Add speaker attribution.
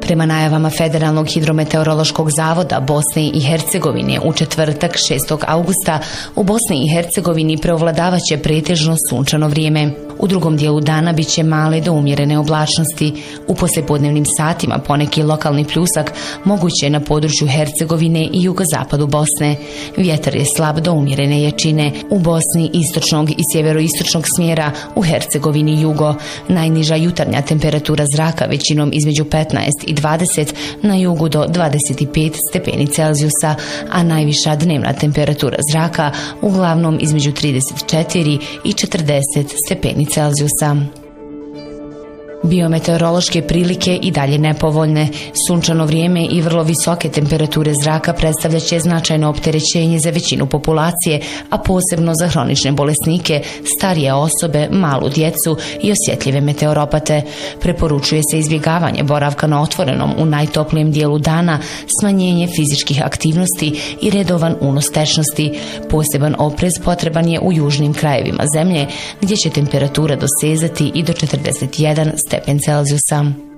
Speaker 1: Prema najavama Federalnog hidrometeorološkog zavoda Bosne i Hercegovine u četvrtak 6. augusta u Bosni i Hercegovini preovladavaće pretežno sunčano vrijeme. U drugom dijelu dana biće male do umjerene oblačnosti. U poslijepodnevnim satima poneki lokalni pljusak moguće na području Hercegovine i jugozapadu Bosne. Vjetar je slab do umjerene jačine. U Bosni istočnog i sjeveroistočnog smjera, u Hercegovini jugo. Najniža jutarnja temperatura zraka većinom između 15 i 20, na jugu do 25 stepeni Celzijusa, a najviša dnevna temperatura zraka uglavnom između 34 i 40 stepeni Celzijusa. Biometeorološke prilike i dalje nepovoljne. Sunčano vrijeme i vrlo visoke temperature zraka predstavljaće značajno opterećenje za većinu populacije, a posebno za hronične bolesnike, starije osobe, malu djecu i osjetljive meteoropate. Preporučuje se izbjegavanje boravka na otvorenom u najtoplijem dijelu dana, smanjenje fizičkih aktivnosti i redovan unos tečnosti. Poseban oprez potreban je u južnim krajevima zemlje, gdje će temperatura dosezati i do 41 stepen Celzijusa.